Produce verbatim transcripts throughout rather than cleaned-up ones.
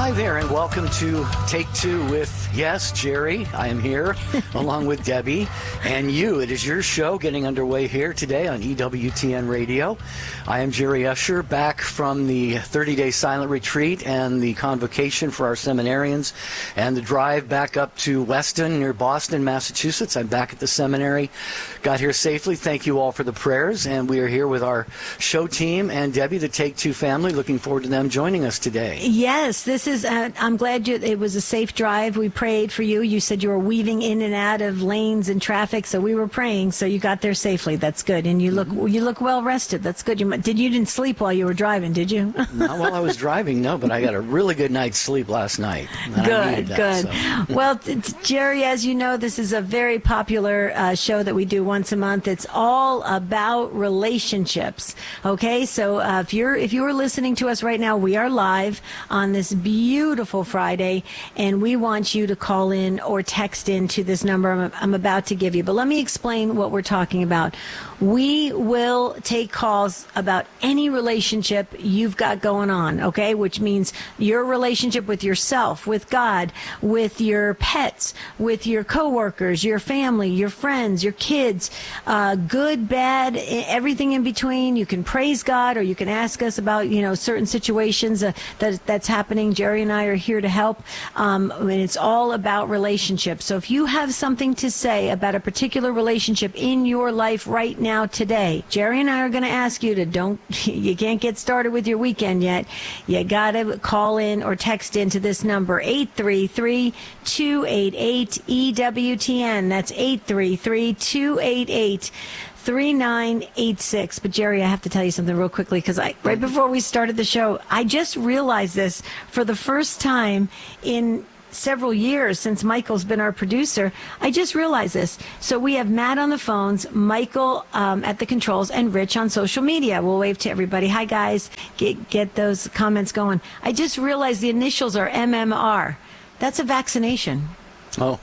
Hi there, and welcome to Take Two with, yes, Jerry. I am here, along with Debbie and you. It is your show getting underway here today on E W T N Radio. I am Jerry Usher, back from the thirty-day silent retreat and the convocation for our seminarians and the drive back up to Weston near Boston, Massachusetts. I'm back at the seminary. Got here safely. Thank you all for the prayers, and we are here with our show team and Debbie, the Take Two family. Looking forward to them joining us today. Yes, this is, uh, I'm glad you, it was a safe drive. We prayed for you. You said you were weaving in and out of lanes and traffic, so we were praying, so you got there safely. That's good. And you look mm-hmm. you look well rested. That's good. You did you didn't sleep while you were driving, did you? Not while I was driving, no, but I got a really good night's sleep last night. Good, that, good. So. Well, t- t- Jerry, as you know, this is a very popular uh, show that we do once a month. It's all about relationships. Okay, so uh, if you're if you are listening to us right now, we are live on this beautiful Friday, and we want you to call in or text in to this number I'm, I'm about to give you. But let me explain what we're talking about. We will take calls about any relationship you've got going on, okay? Which means your relationship with yourself, with God, with your pets, with your coworkers, your family, your friends, your kids, uh, good, bad, everything in between. You can praise God, or you can ask us about, you know, certain situations uh, that that's happening. Jerry and I are here to help, um, and it's all about relationships. So if you have something to say about a particular relationship in your life right now, today, Jerry and I are going to ask you to don't, you can't get started with your weekend yet. You got to call in or text into this number, eight three three, two eight eight, E W T N. That's eight three three, two eight eight, three nine eight six. But Jerry, I have to tell you something real quickly, because I right before we started the show, I just realized this for the first time in several years since Michael's been our producer. I just realized this. So we have Matt on the phones, Michael um, at the controls, and Rich on social media. We'll wave to everybody. Hi, guys. Get, get those comments going. I just realized the initials are M M R. That's a vaccination. Oh.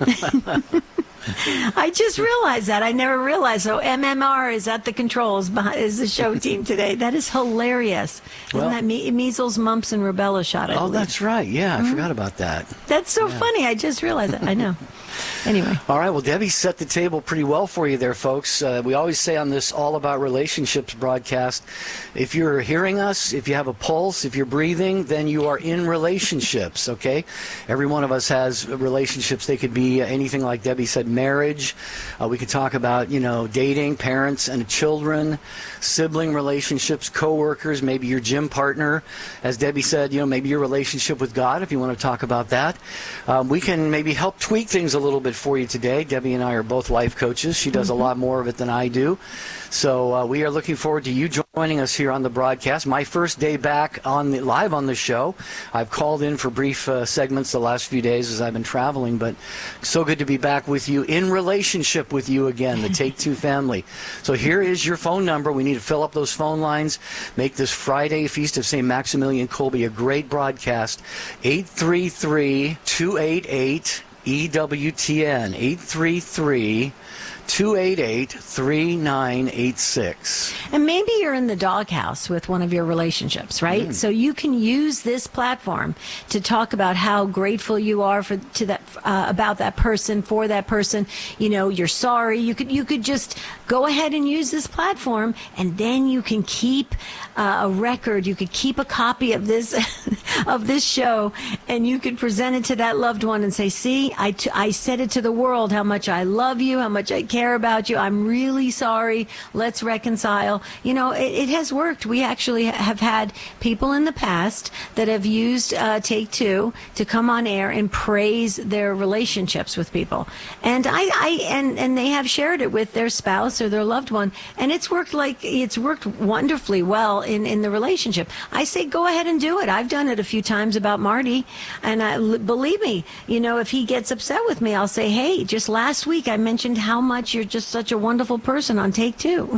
I just realized that. I never realized. So M M R is at the controls, behind, is the show team today. That is hilarious. Isn't well, that me- measles, mumps, and rubella shot? I oh, believe. That's right. Yeah, I mm-hmm. forgot about that. That's so yeah. funny. I just realized that. I know. Anyway. All right. Well, Debbie set the table pretty well for you there, folks. Uh, we always say on this All About Relationships broadcast, if you're hearing us, if you have a pulse, if you're breathing, then you are in relationships, okay? Every one of us has relationships. They could be anything, like Debbie said, marriage. Uh, we could talk about, you know, dating, parents and children, sibling relationships, coworkers, maybe your gym partner. As Debbie said, you know, maybe your relationship with God, if you want to talk about that. Um, we can maybe help tweak things a little bit for you today. Debbie and I are both life coaches. She does mm-hmm. a lot more of it than I do. So uh, we are looking forward to you joining us here on the broadcast. My first day back on the live on the show. I've called in for brief uh, segments the last few days as I've been traveling, but so good to be back with you, in relationship with you again, the Take Two family. So here is your phone number. We need to fill up those phone lines, make this Friday Feast of Saint Maximilian Kolbe a great broadcast. eight three three, two eight eight, E W T N, eight three three, two eight eight, three nine eight six. And maybe you're in the doghouse with one of your relationships, right? Mm. So you can use this platform to talk about how grateful you are for to that uh, about that person, for that person. You know, you're sorry. You could you could just go ahead and use this platform, and then you can keep uh, a record. You could keep a copy of this of this show, and you could present it to that loved one and say, "See, I, t- I said it to the world how much I love you, how much I care about you. I'm really sorry. Let's reconcile." You know, it, it has worked. We actually have had people in the past that have used uh, Take Two to come on air and praise their relationships with people, and I, I and and they have shared it with their spouse or their loved one, and it's worked like it's worked wonderfully well in in the relationship. I say go ahead and do it. I've done it a few times about Marty, and I, believe me, you know, if he gets upset with me, I'll say, hey, just last week I mentioned how much you're just such a wonderful person on Take Two.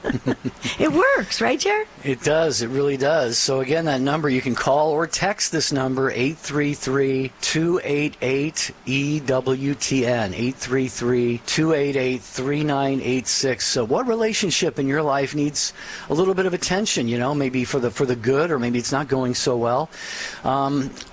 It works, right, Jer? It does. It really does. So again, that number, you can call or text this number, eight three three, two eight eight, E W T N, eight three three, two eight eight, three nine eight six. So what relationship in your life needs a little bit of attention, you know, maybe for the for the good, or maybe it's not going so well? Um,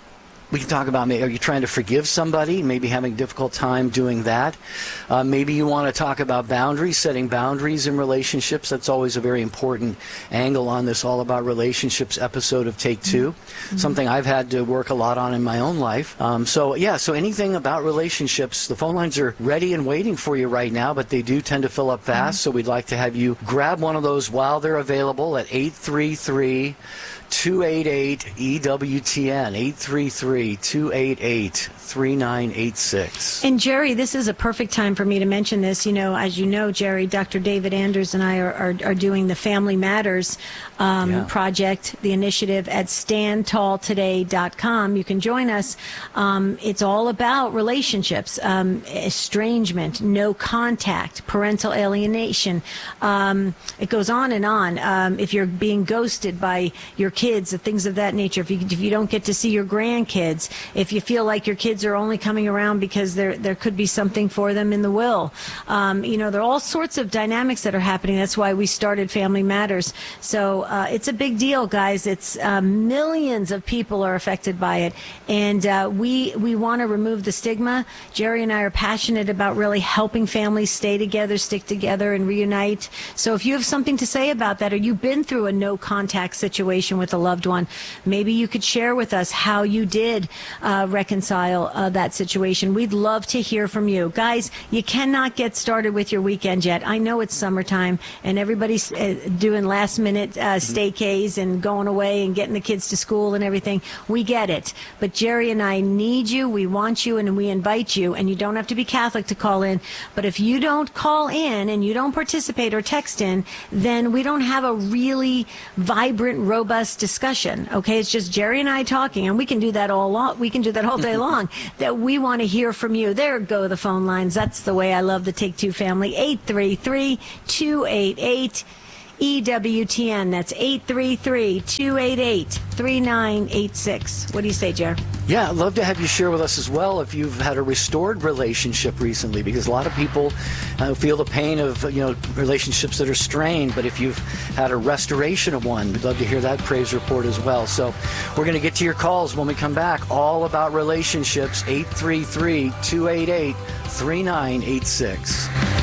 We can talk about, are you trying to forgive somebody, maybe having a difficult time doing that? Uh, maybe you want to talk about boundaries, setting boundaries in relationships. That's always a very important angle on this All About Relationships episode of Take Two, mm-hmm. something I've had to work a lot on in my own life. Um, so, yeah, so anything about relationships, the phone lines are ready and waiting for you right now, but they do tend to fill up fast, mm-hmm. so we'd like to have you grab one of those while they're available at eight three three, two eight eight, E W T N, eight three three, two eight eight, three nine eight six. And Jerry, this is a perfect time for me to mention this. You know, as you know, Jerry, Doctor David Anders and I are, are, are doing the Family Matters um, yeah. project, the initiative at stand tall today dot com. You can join us. Um, it's all about relationships, um, estrangement, no contact, parental alienation. Um, it goes on and on. Um, if you're being ghosted by your kids, things of that nature, if you, if you don't get to see your grandkids, if you feel like your kids are only coming around because there there could be something for them in the will. Um, you know, there are all sorts of dynamics that are happening. That's why we started Family Matters. So uh, it's a big deal, guys. It's uh, millions of people are affected by it. And uh, we, we want to remove the stigma. Jerry and I are passionate about really helping families stay together, stick together, and reunite. So if you have something to say about that, or you've been through a no-contact situation with a loved one, maybe you could share with us how you did uh, reconcile uh, that situation. We'd love to hear from you. Guys, you cannot get started with your weekend yet. I know it's summertime and everybody's uh, doing last-minute uh, staycays and going away and getting the kids to school and everything. We get it. But Jerry and I need you, we want you, and we invite you. And you don't have to be Catholic to call in. But if you don't call in and you don't participate or text in, then we don't have a really vibrant, robust discussion. Okay, it's just Jerry and I talking, and we can do that all long. We can do that all day long. That we want to hear from you. There go the phone lines. That's the way I love the Take Two family. eight three three, two eight eight, E W T N. That's eight three three, two eight eight, three nine eight six. What do you say, Jer? Yeah, I'd love to have you share with us as well if you've had a restored relationship recently, because a lot of people uh, feel the pain of, you know, relationships that are strained, but if you've had a restoration of one, we'd love to hear that praise report as well. So we're going to get to your calls when we come back. All About Relationships, eight three three, two eight eight, three nine eight six.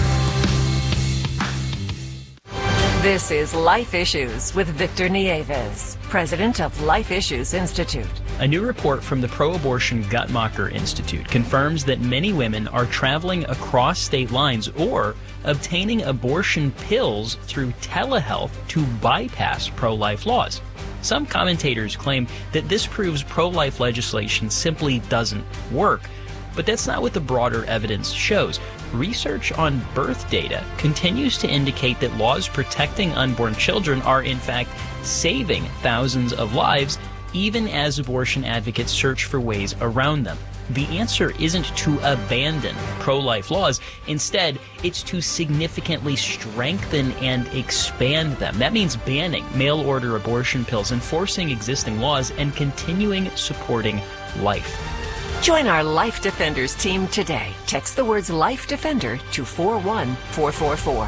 This is Life Issues with Victor Nieves, president of Life Issues Institute. A new report from the pro-abortion Guttmacher Institute confirms that many women are traveling across state lines or obtaining abortion pills through telehealth to bypass pro-life laws. Some commentators claim that this proves pro-life legislation simply doesn't work, but that's not what the broader evidence shows. Research on birth data continues to indicate that laws protecting unborn children are in fact saving thousands of lives, even as abortion advocates search for ways around them. The answer isn't to abandon pro-life laws. Instead, it's to significantly strengthen and expand them. That means banning mail-order abortion pills, enforcing existing laws, and continuing supporting life. Join our Life Defenders team today. Text the words Life Defender to four one four four four.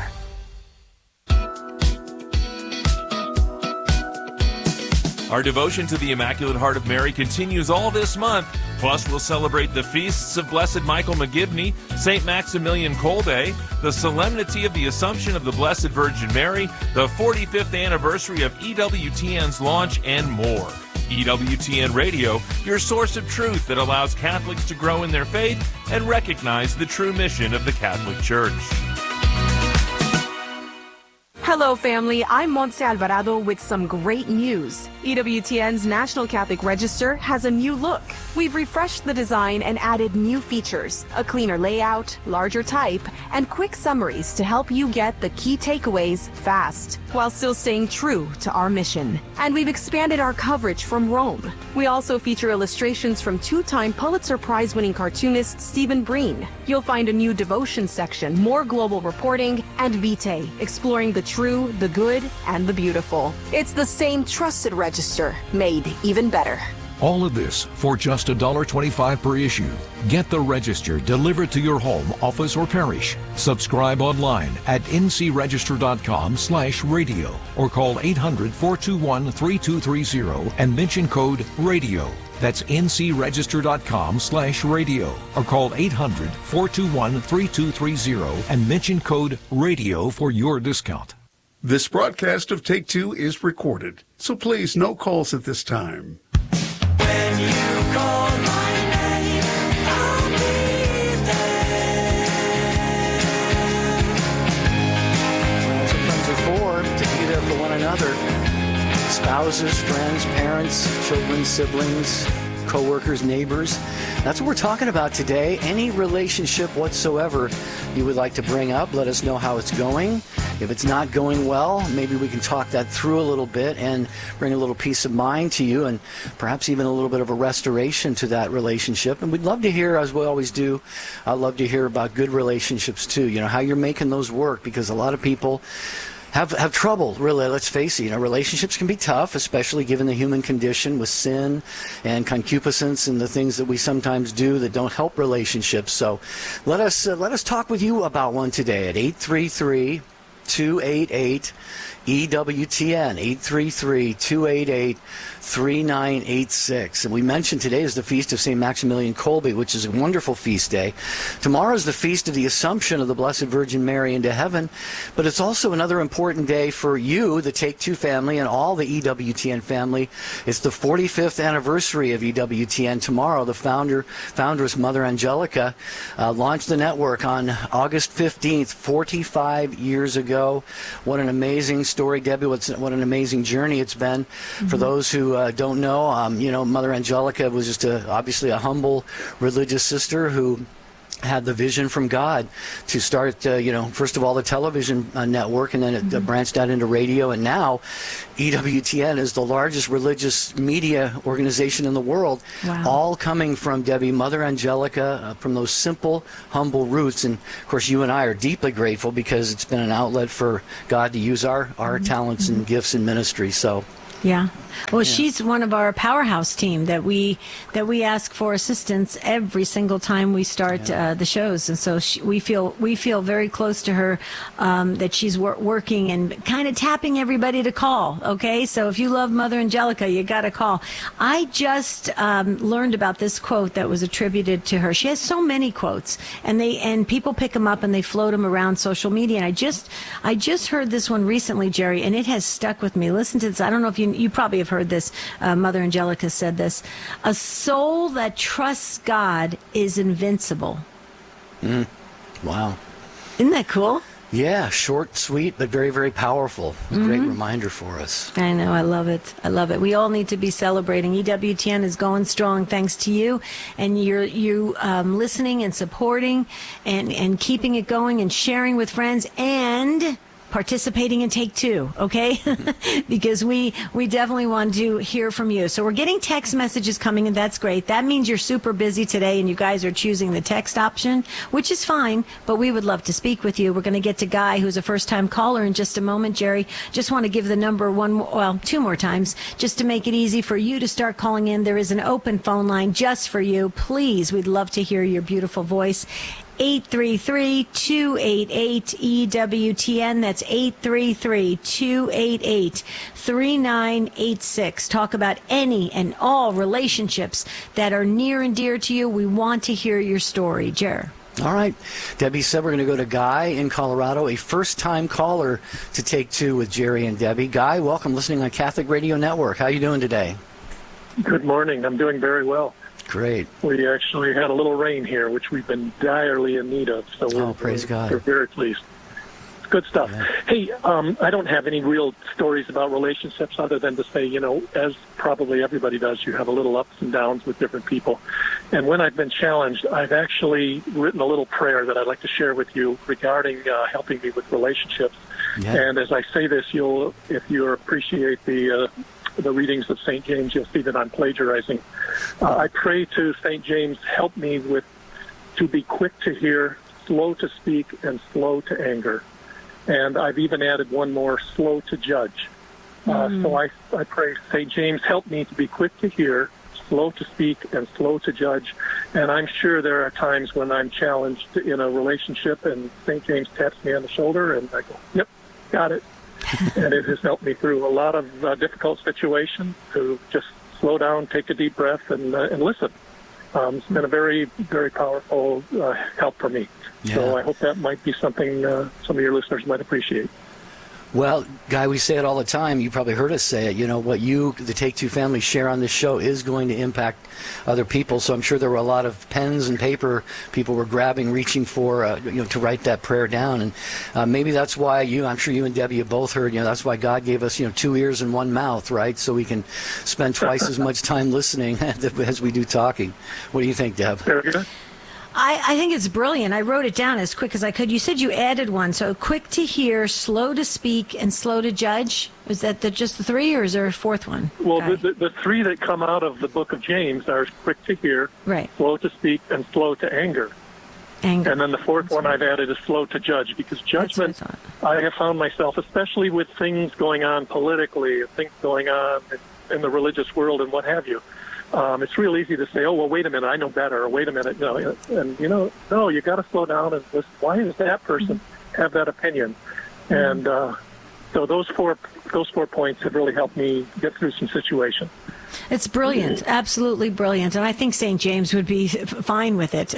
Our devotion to the Immaculate Heart of Mary continues all this month. Plus, we'll celebrate the feasts of Blessed Michael McGivney, Saint Maximilian Kolbe, the Solemnity of the Assumption of the Blessed Virgin Mary, the forty-fifth anniversary of E W T N's launch, and more. E W T N Radio, your source of truth that allows Catholics to grow in their faith and recognize the true mission of the Catholic Church. Hello, family. I'm Montse Alvarado with some great news. E W T N's National Catholic Register has a new look. We've refreshed the design and added new features, a cleaner layout, larger type, and quick summaries to help you get the key takeaways fast, while still staying true to our mission. And we've expanded our coverage from Rome. We also feature illustrations from two-time Pulitzer Prize-winning cartoonist Stephen Breen. You'll find a new devotion section, more global reporting, and Vitae, exploring the true, the good, and the beautiful. It's the same trusted register, made even better. All of this for just one dollar twenty-five per issue. Get the Register delivered to your home, office, or parish. Subscribe online at n c register dot com slash radio or call eight hundred, four two one, three two three zero and mention code RADIO. That's ncregister.com slash radio or call eight hundred, four two one, three two three zero and mention code RADIO for your discount. This broadcast of Take Two is recorded, so please no calls at this time. When you call my name, I'll be there. That's what friends are for, to be there for one another. Spouses, friends, parents, children, siblings, co-workers, neighbors. That's what we're talking about today. Any relationship whatsoever you would like to bring up, let us know how it's going. If it's not going well, maybe we can talk that through a little bit and bring a little peace of mind to you and perhaps even a little bit of a restoration to that relationship. And we'd love to hear, as we always do, I'd love to hear about good relationships too, you know, how you're making those work, because a lot of people have have trouble, really. Let's face it, you know, relationships can be tough, especially given the human condition with sin and concupiscence and the things that we sometimes do that don't help relationships. So let us uh, let us talk with you about one today at eight three three, two eight eight, E W T N, eight three three, two eight eight, three nine eight six. And we mentioned today is the feast of Saint Maximilian Kolbe, which is a wonderful feast day. Tomorrow is the feast of the Assumption of the Blessed Virgin Mary into heaven, but it's also another important day for you, the Take Two family, and all the E W T N family. It's the forty-fifth anniversary of E W T N tomorrow. The founder, foundress Mother Angelica uh, launched the network on August fifteenth, forty-five years ago. What an amazing story, Debbie. What's, what an amazing journey it's been. Mm-hmm. For those who uh, don't know, um, you know, Mother Angelica was just a, obviously a humble religious sister who had the vision from God to start, uh, you know, first of all, the television uh, network, and then it mm-hmm. uh, branched out into radio. And now E W T N is the largest religious media organization in the world, wow. all coming from Debbie, Mother Angelica, uh, from those simple, humble roots. And, of course, you and I are deeply grateful because it's been an outlet for God to use our, our mm-hmm. talents mm-hmm. and gifts in ministry. So. Yeah. Well, yeah. she's one of our powerhouse team that we that we ask for assistance every single time we start yeah. uh, the shows, and so she, we feel we feel very close to her. Um, that she's wor- working and kind of tapping everybody to call. Okay, so if you love Mother Angelica, you got to call. I just um, learned about this quote that was attributed to her. She has so many quotes, and they and people pick them up and they float them around social media. And I just I just heard this one recently, Jerry, and it has stuck with me. Listen to this. I don't know if you you probably have heard this. Uh, Mother Angelica said this: "A soul that trusts God is invincible." Mm. Wow. Isn't that cool? Yeah, short, sweet, but very, very powerful. A mm-hmm. great reminder for us. I know. I love it. I love it. We all need to be celebrating. E W T N is going strong thanks to you and you're you um, listening and supporting and, and keeping it going and sharing with friends and participating in Take Two, okay? Because we we definitely want to hear from you. So we're getting text messages coming, and that's great. That means you're super busy today, and you guys are choosing the text option, which is fine, but we would love to speak with you. We're going to get to Guy, who's a first-time caller, in just a moment. Jerry, just want to give the number one, well, two more times, just to make it easy for you to start calling in. There is an open phone line just for you. Please, we'd love to hear your beautiful voice. eight three three, two eight eight, E W T N. That's eight three three, two eight eight, three nine eight six. Talk about any and all relationships that are near and dear to you. We want to hear your story. Jer. All right. Debbie said we're going to go to Guy in Colorado, a first-time caller to Take Two with Jerry and Debbie. Guy, welcome, listening on Catholic Radio Network. How are you doing today? Good morning. I'm doing very well. Great. We actually had a little rain here, which we've been direly in need of. So we're, oh, praise we're, God. We're very pleased. It's good stuff. Yeah. Hey, um, I don't have any real stories about relationships other than to say, you know, as probably everybody does, you have a little ups and downs with different people. And when I've been challenged, I've actually written a little prayer that I'd like to share with you regarding uh, helping me with relationships. Yeah. And as I say this, you'll, if you appreciate the uh, the readings of Saint James, you'll see that I'm plagiarizing. Uh, I pray to Saint James, help me with to be quick to hear, slow to speak, and slow to anger. And I've even added one more, slow to judge. Uh, mm. So I, I pray, Saint James, help me to be quick to hear, slow to speak, and slow to judge. And I'm sure there are times when I'm challenged in a relationship and Saint James taps me on the shoulder and I go, yep, got it. And it has helped me through a lot of uh, difficult situations to just slow down, take a deep breath, and uh, and listen. Um, it's been a very, very powerful uh, help for me. Yeah. So I hope that might be something uh, some of your listeners might appreciate. Well, Guy, we say it all the time. You probably heard us say it. You know, what you, the Take Two family, share on this show is going to impact other people. So I'm sure there were a lot of pens and paper people were grabbing, reaching for, uh, you know, to write that prayer down. And uh, maybe that's why you, I'm sure you and Debbie have both heard, you know, that's why God gave us, you know, two ears and one mouth, right? So we can spend twice as much time listening as we do talking. What do you think, Deb? Very good. I, I think it's brilliant. I wrote it down as quick as I could. You said you added one, so quick to hear, slow to speak, and slow to judge. Is that the, just the three, or is there a fourth one? Well, Okay. the, the, the three that come out of the book of James are quick to hear, Right. slow to speak, and slow to anger. Anger. And then the fourth one I've added is slow to judge, because judgment, I have found myself, especially with things going on politically, things going on in, in the religious world and what have you, um, it's real easy to say, oh, well, wait a minute, I know better, or wait a minute, you know, and, you know, no, you got to slow down and listen. Why does that person have that opinion? Mm-hmm. And uh, so those four those four points have really helped me get through some situations. It's brilliant, absolutely brilliant, and I think Saint James would be f- fine with it.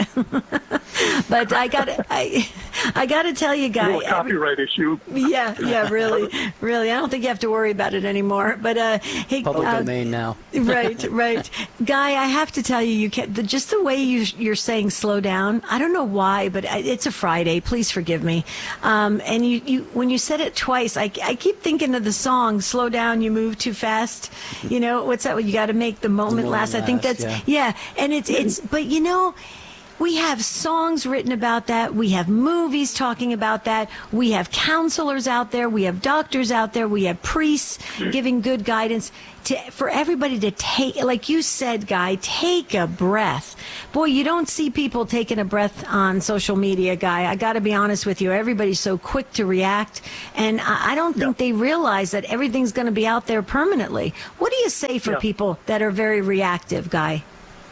But I got I, I got to tell you, Guy. A little copyright issue. Yeah, yeah, really, really. I don't think you have to worry about it anymore. But uh, hey, Public uh, domain now. right, right, Guy. I have to tell you, you can the, just the way you you're saying slow down. I don't know why, but I, it's a Friday. Please forgive me. Um, and you, you when you said it twice, I, I keep thinking of the song "Slow Down, You Move Too Fast." You know what's that? You got to make the moment, The moment last. I think last, that's yeah. yeah. And it's it's. But you know. We have songs written about that. We have movies talking about that. We have counselors out there. We have doctors out there. We have priests giving good guidance to for everybody to take, like you said, Guy, take a breath. Boy, you don't see people taking a breath on social media, Guy. I got to be honest with you. Everybody's so quick to react, and I I don't think they realize that everything's going to be out there permanently. What do you say for Yeah. people that are very reactive, Guy?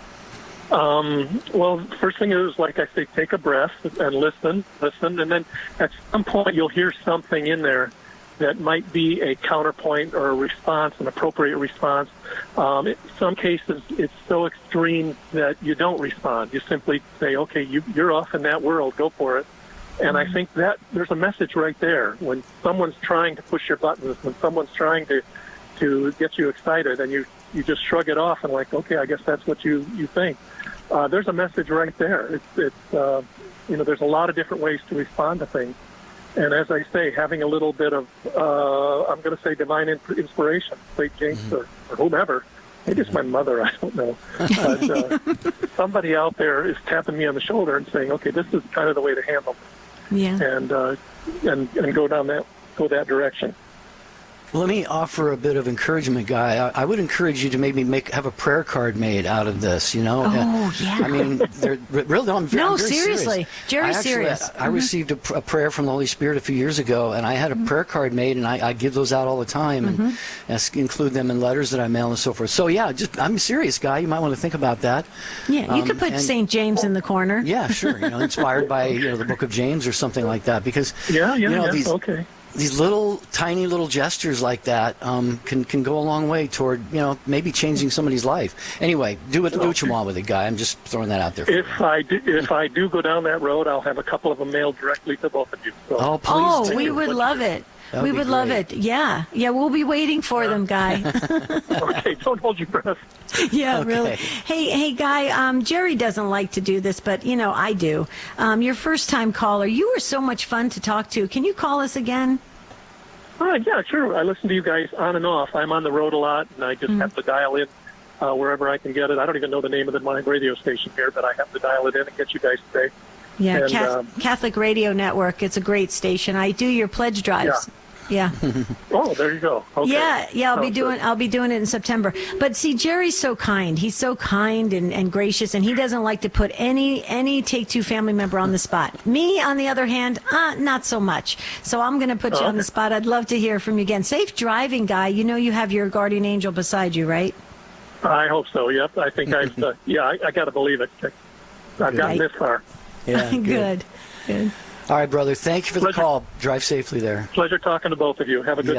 Um, well, first thing is, like I say, take a breath and listen, listen, and then at some point you'll hear something in there that might be a counterpoint or a response, an appropriate response. Um, in some cases, it's so extreme that you don't respond. You simply say, okay, you, you're off in that world, go for it. And I think that there's a message right there. When someone's trying to push your buttons, when someone's trying to, to get you excited, and you, you just shrug it off and like, okay, I guess that's what you, you think. Uh, there's a message right there. It's, it's uh, you know, there's a lot of different ways to respond to things. And as I say, having a little bit of, uh, I'm going to say divine in- inspiration, Saint James mm-hmm. or, or whomever. Maybe it's my mother, I don't know. But uh, somebody out there is tapping me on the shoulder and saying, okay, this is kind of the way to handle it. Yeah. And, uh, and, and go down that, go that direction. Well, let me offer a bit of encouragement, Guy. I, I would encourage you to maybe make have a prayer card made out of this. You know, Oh, Uh, yeah. I mean, they're really. I'm, very- No, I'm very seriously. serious. Jerry's I actually, serious. I, I Mhm. received a, pr- a prayer from the Holy Spirit a few years ago, and I had a Mm-hmm. prayer card made, and I, I give those out all the time, and ask, include them in letters that I mail and so forth. So yeah, just I'm serious, Guy. You might want to think about that. Yeah, you Um, could put and- Saint James in the corner. Yeah, sure. You know, inspired by you know the Book of James or something like that, because Yeah, yeah, you know yeah. these. Okay. These little, tiny little gestures like that um, can can go a long way toward, you know, maybe changing somebody's life. Anyway, do what, do what you want with it, Guy. I'm just throwing that out there for you. If I do, if I do go down that road, I'll have a couple of them mailed directly to both of you. So. Oh, please Oh, do. we would love it. That We would be would love great. it. Yeah. Yeah, we'll be waiting for them, Guy. Okay, don't hold your breath. Yeah, Okay. really. Hey, hey, Guy, um, Jerry doesn't like to do this, but, you know, I do. Um, your first-time caller, you were so much fun to talk to. Can you call us again? All right, yeah, sure. I listen to you guys on and off. I'm on the road a lot, and I just Mm. have to dial in uh, wherever I can get it. I don't even know the name of the my radio station here, but I have to dial it in and get you guys today. Yeah, And, Cath- um, Catholic Radio Network. It's a great station. I do your pledge drives. Yeah. Oh, there you go. Okay. Yeah, yeah, I'll be Sounds doing good. I'll be doing it in September. But see, Jerry's so kind. He's so kind and, and gracious, and he doesn't like to put any any Take Two family member on the spot. Me, on the other hand, uh, not so much. So I'm going to put you Oh, on the okay. spot. I'd love to hear from you again. Safe driving, Guy. You know you have your guardian angel beside you, right? I hope so. Yep. I think I've. Uh, yeah, I, I got to believe it. I've gotten Right. this far. Yeah, good. Good. Good. All right, brother. Thank you for the Pleasure. call. Drive safely there. Pleasure talking to both of you. Have a good yes. day.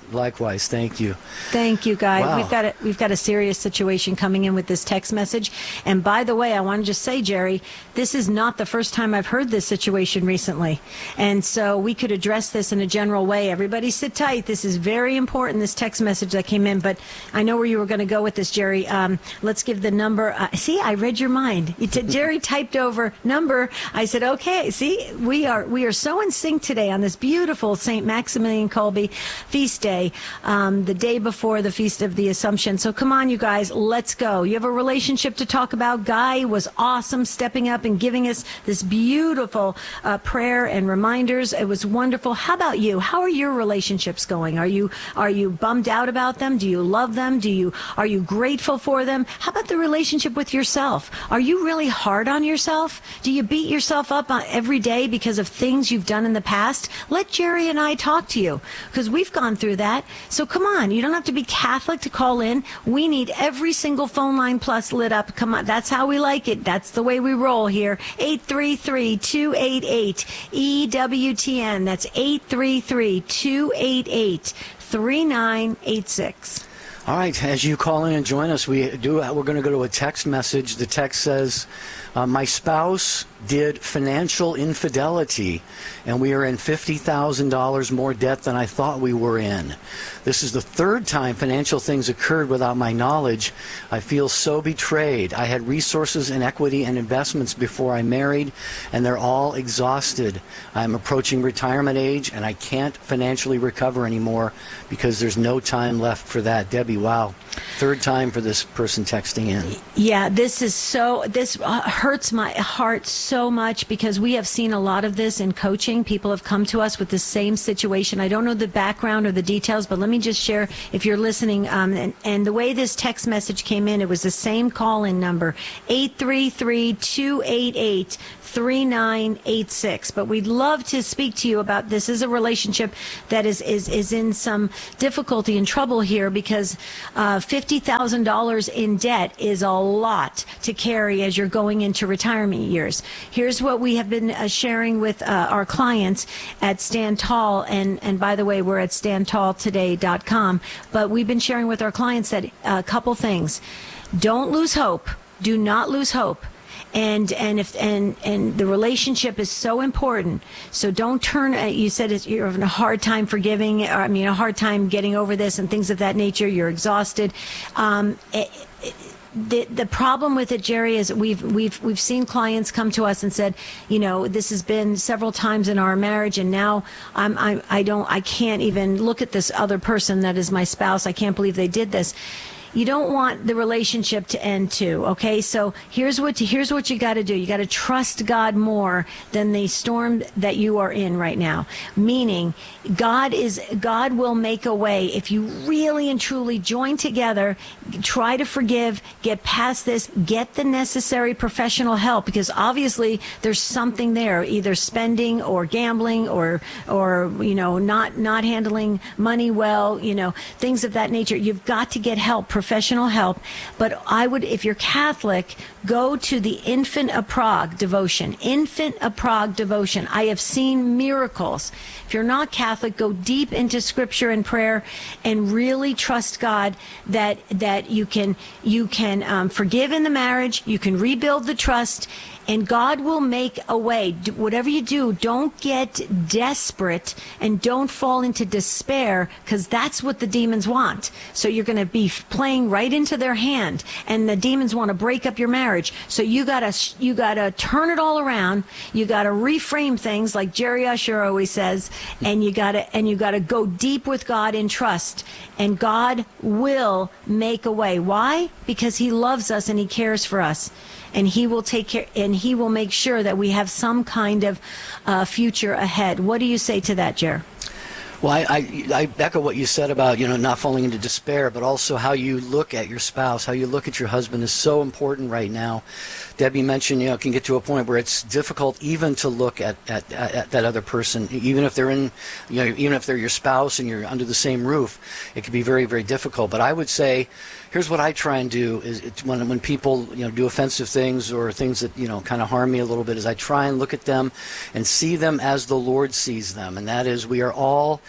Likewise. Thank you. Thank you, guys. Wow. We've got a, we've got a serious situation coming in with this text message. And by the way, I want to just say, Jerry, this is not the first time I've heard this situation recently. And so we could address this in a general way. Everybody sit tight. This is very important, this text message that came in. But I know where you were going to go with this, Jerry. Um, let's give the number. Uh, see, I read your mind. You t- Jerry typed over number. I said, okay, see, we are we are so in sync today on this beautiful Saint Maximilian Kolbe feast day, um, the day before the Feast of the Assumption. So come on, you guys, let's go. You have a relationship to talk about. Guy was awesome stepping up and giving us this beautiful uh, prayer and reminders. It was wonderful. How about you? How are your relationships going? Are you are you bummed out about them? Do you love them? Do you are you grateful for them? How about the relationship with yourself? Are you really hard on yourself? Do you beat yourself up on every day because of things you've done in the past? Let Jerry and I talk to you, because we've gone through that. So come on, you don't have to be Catholic to call in. We need every single phone line plus lit up. Come on, that's how we like it. That's the way we roll here. eight three three, two eight eight, E W T N. That's eight three three, two eight eight, three nine eight six. All right, as you call in and join us, we do. We're going to go to a text message. The text says, uh, "My spouse did financial infidelity, and we are in fifty thousand dollars more debt than I thought we were in. This is the third time financial things occurred without my knowledge. I feel so betrayed. I had resources and equity and investments before I married, and they're all exhausted. I'm approaching retirement age, and I can't financially recover anymore because there's no time left for that." Debbie, wow. Third time for this person texting in. Yeah, this is so, this hurts my heart so much, because we have seen a lot of this in coaching. People have come to us with the same situation. I don't know the background or the details, but let me just share, if you're listening, um, and, and the way this text message came in, it was the same call-in number, eight three three, two eight eight, three nine eight six. But we'd love to speak to you about this. This is a relationship that is, is, is in some difficulty and trouble here, because uh, fifty thousand dollars in debt is a lot to carry as you're going into retirement years. Here's what we have been uh, sharing with uh, our clients at Stand Tall, and, and by the way, we're at stand tall today dot com, but we've been sharing with our clients that a couple things. Don't lose hope. Do not lose hope. And and if and and the relationship is so important. So don't turn. Uh, you said it's, you're having a hard time forgiving, or I mean, a hard time getting over this and things of that nature. You're exhausted. Um, it, it, the the problem with it, Jerry, is we've we've we've seen clients come to us and said, you know, this has been several times in our marriage, and now I'm I I don't I can't even look at this other person that is my spouse. I can't believe they did this. You don't want the relationship to end too, okay? So here's what here's what you got to do. You got to trust God more than the storm that you are in right now. Meaning, God is God will make a way if you really and truly join together, try to forgive, get past this, get the necessary professional help, because obviously there's something there, either spending or gambling or or you know not not handling money well, you know, things of that nature. You've got to get help. Professional help. But I would, if you're Catholic, go to the Infant of Prague devotion. Infant of Prague devotion. I have seen miracles. If you're not Catholic, go deep into Scripture and prayer, and really trust God that that you can you can um, forgive in the marriage. You can rebuild the trust. And God will make a way. Do, whatever you do, don't get desperate and don't fall into despair, because that's what the demons want. So you're going to be playing right into their hand, and the demons want to break up your marriage. So you gotta you gotta turn it all around. You gotta reframe things, like Jerry Usher always says, and you gotta and you gotta go deep with God in trust. And God will make a way. Why? Because He loves us and He cares for us. And he will take care, and he will make sure that we have some kind of uh, future ahead. What do you say to that, Jer? Well, I, I, I echo what you said about, you know, not falling into despair, but also how you look at your spouse, how you look at your husband is so important right now. Debbie mentioned, you know, it can get to a point where it's difficult even to look at, at, at that other person, even if they're in, you know, even if they're your spouse and you're under the same roof, it can be very, very difficult. But I would say, here's what I try and do is it's when when people, you know, do offensive things or things that, you know, kind of harm me a little bit, is I try and look at them and see them as the Lord sees them, and that is we are all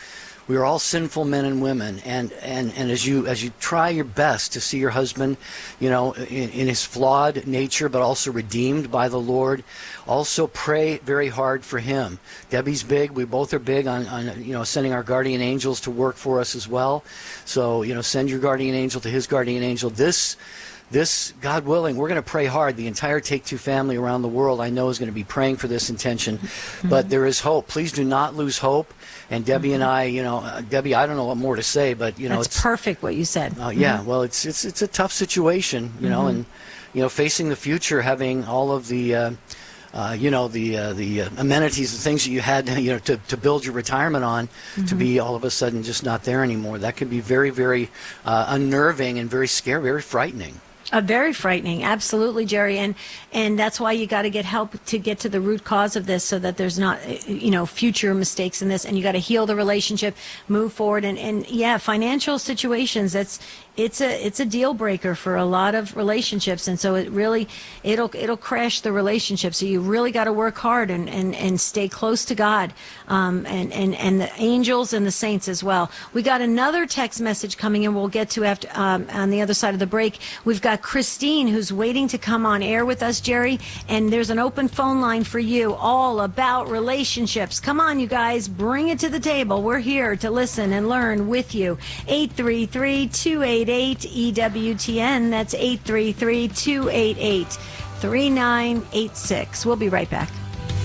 We are all sinful men and women, and, and, and as you as you try your best to see your husband, you know, in, in his flawed nature, but also redeemed by the Lord, also pray very hard for him. Debbie's big. We both are big on, on you know, sending our guardian angels to work for us as well. So, you know, send your guardian angel to his guardian angel. This This, God willing, we're going to pray hard. The entire Take Two family around the world, I know, is going to be praying for this intention. Mm-hmm. But there is hope. Please do not lose hope. And Debbie mm-hmm. and I, you know, uh, Debbie, I don't know what more to say, but, you know. That's it's perfect what you said. Uh, yeah, mm-hmm. well, it's it's it's a tough situation, you know, mm-hmm. and, you know, facing the future, having all of the, uh, uh, you know, the uh, the uh, amenities, the things that you had, you know, to, to build your retirement on, mm-hmm. to be all of a sudden just not there anymore. That can be very, very uh, unnerving and very scary, very frightening. Uh, very frightening, absolutely, Jerry, and and that's why you got to get help to get to the root cause of this, so that there's not, you know, future mistakes in this, and you got to heal the relationship, move forward, and and yeah, financial situations. That's it's a it's a deal breaker for a lot of relationships, and so it really it'll it'll crash the relationship. So you really got to work hard and, and, and stay close to God, um, and and and the angels and the saints as well. We got another text message coming in. We'll get to after um, on the other side of the break. We've got Christine, who's waiting to come on air with us, Jerry, and there's an open phone line for you, all about relationships. Come on, you guys, bring it to the table. We're here to listen and learn with you. eight three three, two eight eight, E W T N. That's eight three three, two eight eight, three nine eight six. We'll be right back.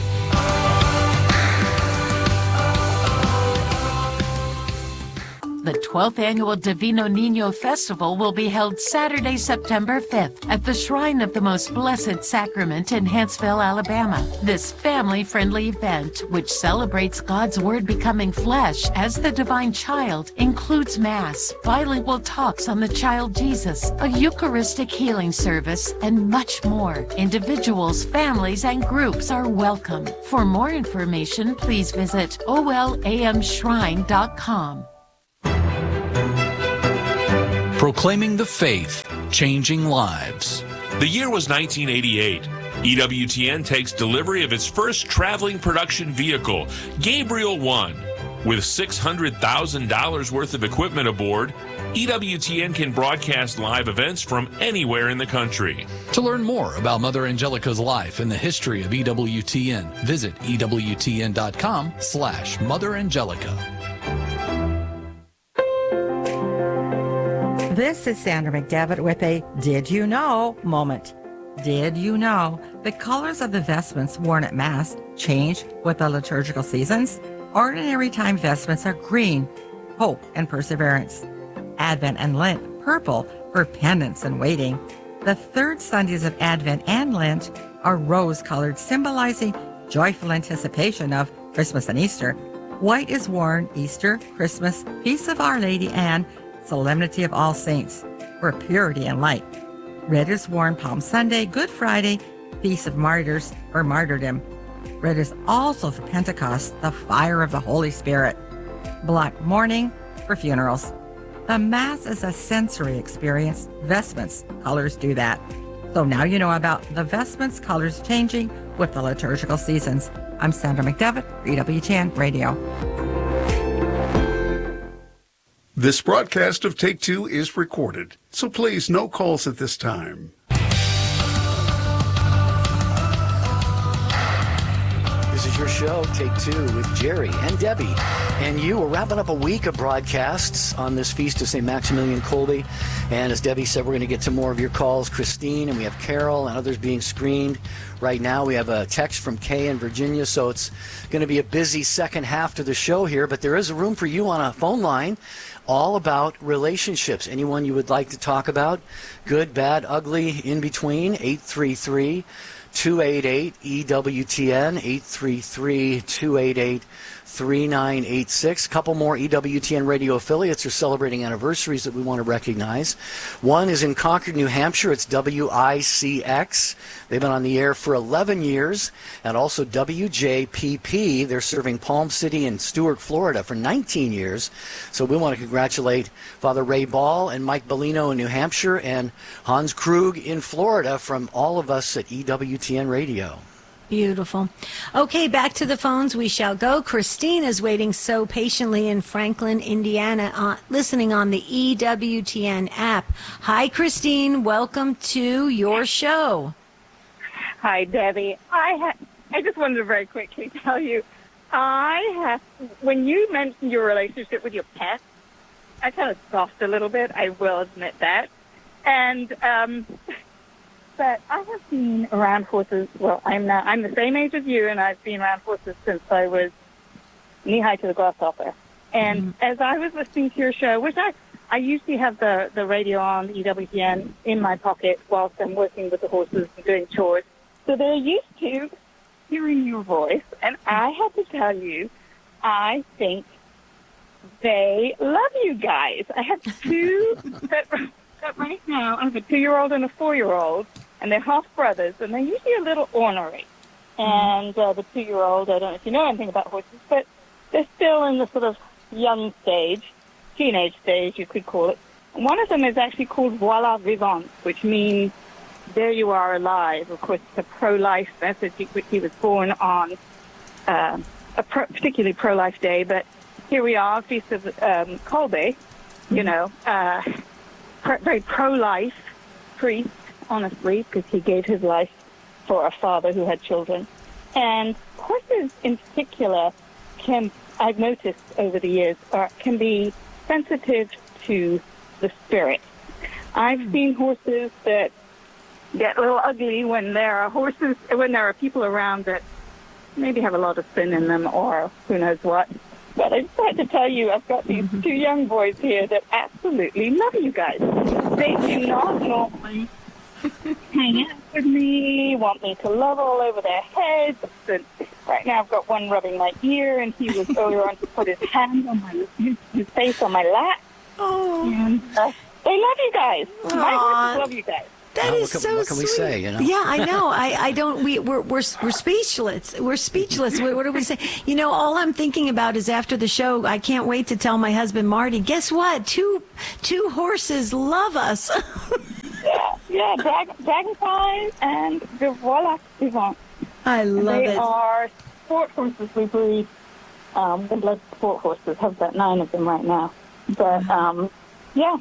The twelfth Annual Divino Niño Festival will be held Saturday, September fifth at the Shrine of the Most Blessed Sacrament in Huntsville, Alabama. This family-friendly event, which celebrates God's Word becoming flesh as the divine child, includes Mass, bilingual talks on the child Jesus, a Eucharistic healing service, and much more. Individuals, families, and groups are welcome. For more information, please visit O L A M shrine dot com. Proclaiming the faith, changing lives. The year was nineteen eighty-eight. E W T N takes delivery of its first traveling production vehicle, Gabriel One. With six hundred thousand dollars worth of equipment aboard, E W T N can broadcast live events from anywhere in the country. To learn more about Mother Angelica's life and the history of E W T N, visit E W T N dot com slash Mother Angelica. This is Sandra McDevitt with a Did You Know moment. Did you know the colors of the vestments worn at Mass change with the liturgical seasons? Ordinary time vestments are green, hope and perseverance. Advent and Lent, purple for penance and waiting. The third Sundays of Advent and Lent are rose-colored, symbolizing joyful anticipation of Christmas and Easter. White is worn Easter, Christmas, Feast of Our Lady, and Solemnity of All Saints for purity and light. Red is worn Palm Sunday, Good Friday, Feast of Martyrs or martyrdom. Red is also for Pentecost, the fire of the Holy Spirit. Black mourning for funerals. The Mass is a sensory experience. Vestments, colors do that. So now you know about the vestments, colors changing with the liturgical seasons. I'm Sandra McDevitt for E W T N Radio. This broadcast of Take Two is recorded, so please no calls at this time. This is your show, Take Two, with Jerry and Debbie. And you, we're wrapping up a week of broadcasts on this feast of Saint Maximilian Kolbe. And as Debbie said, we're going to get to more of your calls. Christine, and we have Carol and others being screened right now. We have a text from Kay in Virginia, so it's going to be a busy second half to the show here. But there is a room for you on a phone line all about relationships. Anyone you would like to talk about, good, bad, ugly, in between, eight three three, two eight eight, E W T N, eight three three, two eight eight, three nine eight six. A couple more E W T N radio affiliates are celebrating anniversaries that we want to recognize. One is in Concord, New Hampshire. It's W I C X. They've been on the air for eleven years. And also W J P P. They're serving Palm City and Stuart, Florida for nineteen years. So we want to congratulate Father Ray Ball and Mike Bellino in New Hampshire and Hans Krug in Florida from all of us at E W T N Radio. Beautiful. Okay, back to the phones we shall go. Christine is waiting so patiently in Franklin, Indiana, uh, listening on the E W T N app. Hi, Christine. Welcome to your show. Hi, Debbie. I ha- I just wanted to very quickly tell you, I have, when you mentioned your relationship with your pet, I kind of scoffed a little bit. I will admit that. And, um... But I have been around horses. Well, I'm now I'm the same age as you, and I've been around horses since I was knee high to the grasshopper. And mm-hmm. as I was listening to your show, which I I usually have the the radio on E W T N in my pocket whilst I'm working with the horses and doing chores, so they're used to hearing your voice. And I have to tell you, I think they love you guys. I have two that, that right now. I have a two-year-old and a four-year-old. And they're half brothers, and they're usually a little ornery. And uh, the two-year-old, I don't know if you know anything about horses, but they're still in the sort of young stage, teenage stage, you could call it. And one of them is actually called Voila Vivant, which means there you are alive. Of course, it's a pro-life message, which he was born on uh, a pro- particularly pro-life day. But here we are, Feast of um, Kolbe, you know, uh, pro- very pro-life priest. Honestly, because he gave his life for a father who had children. And horses in particular can, I've noticed over the years, are, can be sensitive to the spirit. I've seen horses that get a little ugly when there are horses, when there are people around that maybe have a lot of sin in them or who knows what. But I just had to tell you, I've got these two young boys here that absolutely love you guys. They do not normally hang out with me, want me to love all over their heads. And right now I've got one rubbing my ear, and he was earlier on to put his hand on my his, his face on my lap. Oh, and, uh, they love you guys. Aww. My horses love you guys. That well, is what can, so what can sweet. we say, you know? Yeah, I know. I, I don't. We we're, we're we're speechless. We're speechless. What, what do we say? You know, all I'm thinking about is after the show. I can't wait to tell my husband Marty. Guess what? Two two horses love us. yeah, yeah. Drag, Dragonfly and the Voila Vivant. I love they it. They are sport horses. We breed um, the blood sport horses. Have about nine of them right now. But um, yeah.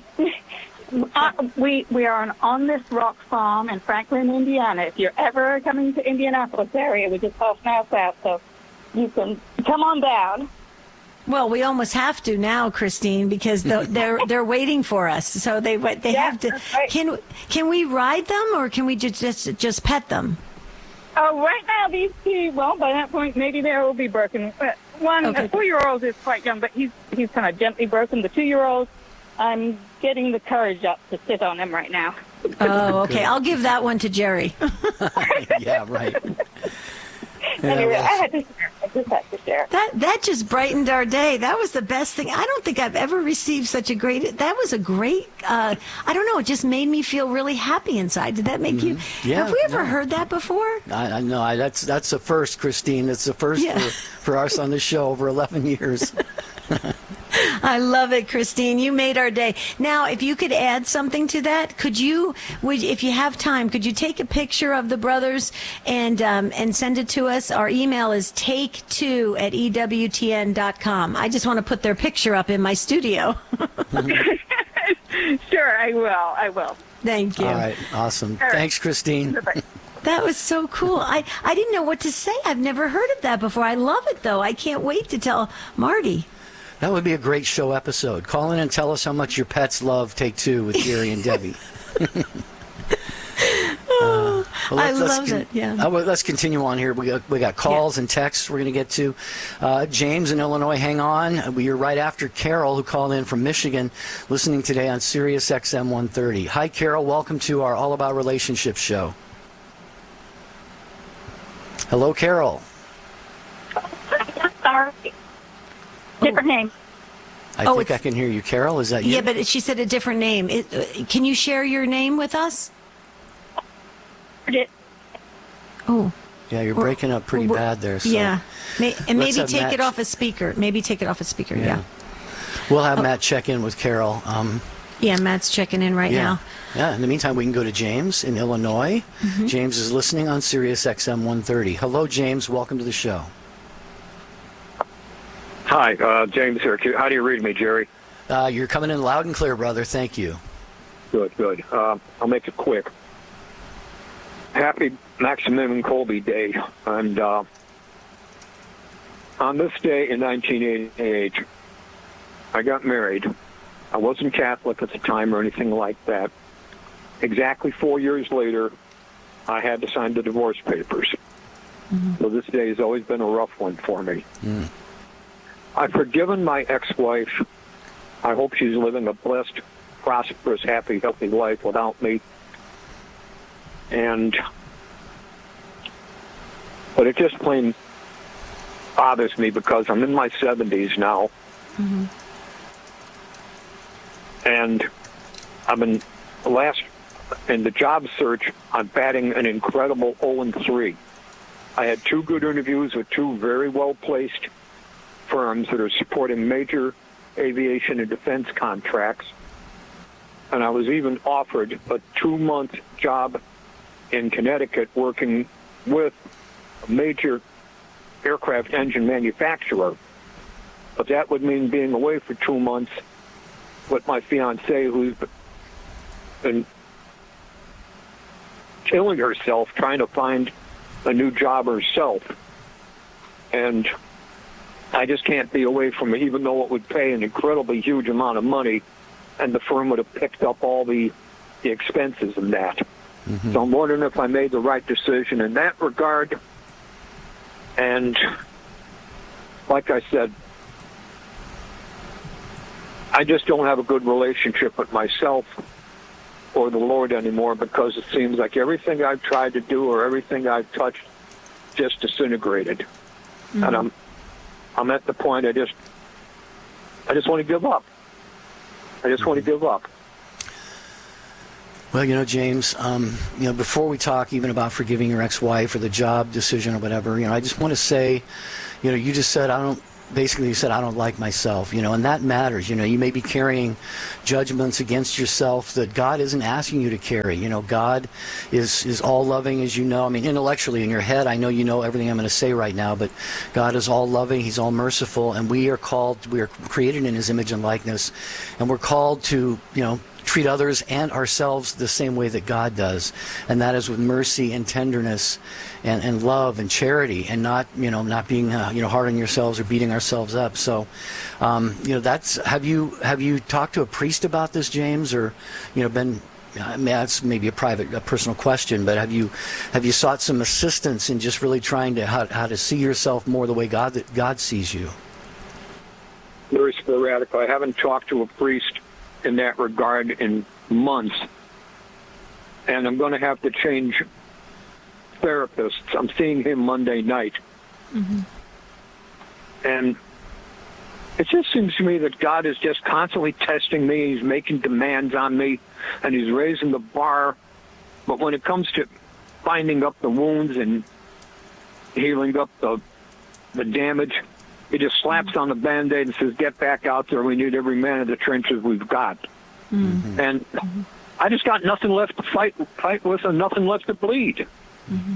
Uh, we we are on, on this rock farm in Franklin, Indiana. If you're ever coming to Indianapolis area, we're just half an hour south, so you can come on down. Well, we almost have to now, Christine, because the, they're they're waiting for us. So they they yeah, have to. Right. Can can we ride them, or can we just just, just pet them? Oh, right now these two. Well, by that point, maybe they will be broken. One, okay. a four-year-old is quite young, but he's he's kind of gently broken. The two-year-old, I'm getting the courage up to sit on him right now. Oh, okay. I'll give that one to Jerry. Yeah, right. Anyway, Yeah, well, I had to share. I just had to share. That that just brightened our day. That was the best thing. I don't think I've ever received such a great. That was a great. Uh, I don't know. It just made me feel really happy inside. Did that make mm-hmm. you? Yeah, Have we ever no. heard that before? I, I know. I, that's that's a first, Christine. It's the first Yeah. for, for us on the show over eleven years. I love it, Christine. You made our day. Now, if you could add something to that, could you, would, if you have time, could you take a picture of the brothers and um, and send it to us? Our email is take two at E W T N dot com. I just want to put their picture up in my studio. Sure, I will. I will. Thank you. All right. Awesome. All right. Thanks, Christine. That was so cool. I, I didn't know what to say. I've never heard of that before. I love it, though. I can't wait to tell Marty. That would be a great show episode. Call in and tell us how much your pets love Take Two with Jerry and Debbie. Oh, well, I let's, love it. Yeah. Uh, well, let's continue on here. We got we got calls yeah. and texts we're going to get to. Uh, James in Illinois, hang on. We're right after Carol, who called in from Michigan, listening today on Sirius X M one thirty. Hi, Carol. Welcome to our All About Relationships show. Hello, Carol. Sorry. Different name. I oh, think I can hear you, Carol. Is that you? Yeah, but she said a different name. It, uh, can you share your name with us? Oh. Yeah, you're breaking up pretty we're, bad there. So yeah. May, and Let's maybe take Matt it off a speaker. Maybe take it off a speaker, yeah. yeah. We'll have oh. Matt check in with Carol. Um, Yeah, Matt's checking in right yeah. now. Yeah, in the meantime, we can go to James in Illinois. Mhm. James is listening on Sirius X M one thirty. Hello, James. Welcome to the show. Hi, uh, James here. How do you read me, Jerry? Uh, you're coming in loud and clear, brother. Thank you. Good, good. Uh, I'll make it quick. Happy Maximilian Kolbe Day. And uh, on this day in nineteen eighty-eight, I got married. I wasn't Catholic at the time or anything like that. Exactly four years later, I had to sign the divorce papers. Mm-hmm. So this day has always been a rough one for me. Mm. I've forgiven my ex-wife. I hope she's living a blessed, prosperous, happy, healthy life without me. And, but it just plain bothers me because I'm in my seventies now. Mm-hmm. And I've been last in the job search. I'm batting an incredible oh and three. I had two good interviews with two very well-placed firms that are supporting major aviation and defense contracts. And I was even offered a two-month job in Connecticut working with a major aircraft engine manufacturer. But that would mean being away for two months with my fiancée, who's been killing herself trying to find a new job herself. And I just can't be away from it, even though it would pay an incredibly huge amount of money, and the firm would have picked up all the, the expenses in that. Mm-hmm. So I'm wondering if I made the right decision in that regard. And like I said, I just don't have a good relationship with myself or the Lord anymore, because it seems like everything I've tried to do or everything I've touched just disintegrated. Mm-hmm. And I'm I'm at the point I just I just want to give up. I just mm-hmm. want to give up. Well, you know, James, um, you know, before we talk even about forgiving your ex-wife or the job decision or whatever, you know, I just want to say, you know, you just said, I don't, basically you said, I don't like myself, you know, and that matters. You know, you may be carrying judgments against yourself that God isn't asking you to carry. You know, God is, is all loving, as you know. I mean, intellectually in your head, I know you know everything I'm going to say right now, but God is all loving, He's all merciful, and we are called, we are created in His image and likeness, and we're called to, you know, treat others and ourselves the same way that God does, and that is with mercy and tenderness and, and love and charity, and not, you know, not being uh, you know, hard on yourselves or beating ourselves up. So, um, you know, that's have you have you talked to a priest about this, James, or you know, been? I mean, that's maybe a private, a personal question, but have you have you sought some assistance in just really trying to how, how to see yourself more the way God that God sees you? Very sporadic. I haven't talked to a priest in that regard in months, and I'm going to have to change therapists. I'm seeing him Monday night. Mm-hmm. And it just seems to me that God is just constantly testing me. He's making demands on me, and He's raising the bar. But when it comes to binding up the wounds and healing up the the damage, He just slaps on the Band-Aid and says, get back out there. We need every man in the trenches we've got. Mm-hmm. And mm-hmm. I just got nothing left to fight fight with and nothing left to bleed. Mm-hmm.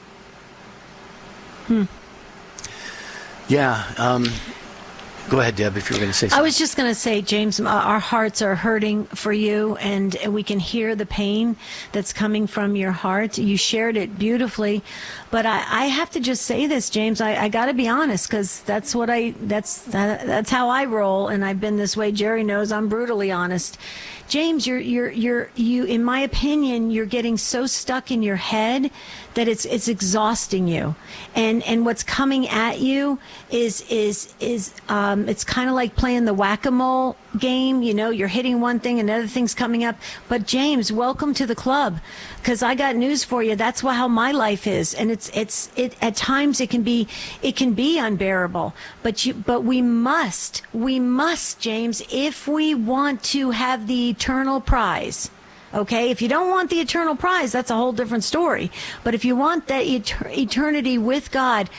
Hmm. Yeah. Um, go ahead, Deb, if you were going to say something. I was just going to say, James, our hearts are hurting for you, and we can hear the pain that's coming from your heart. You shared it beautifully. But I, I have to just say this, James. I, I got to be honest, because that's what I that's that, that's how I roll, and I've been this way. Jerry knows I'm brutally honest. James, you're you're you're you. In my opinion, you're getting so stuck in your head that it's it's exhausting you, and and what's coming at you is is is um, it's kind of like playing the whack-a-mole game. You know, you're hitting one thing, another thing's coming up. But James, welcome to the club, because I got news for you. That's how my life is, and it's it's it at times it can be it can be unbearable. But you but we must we must James, if we want to have the eternal prize. Okay, if you don't want the eternal prize, that's a whole different story. But if you want that et- eternity with God,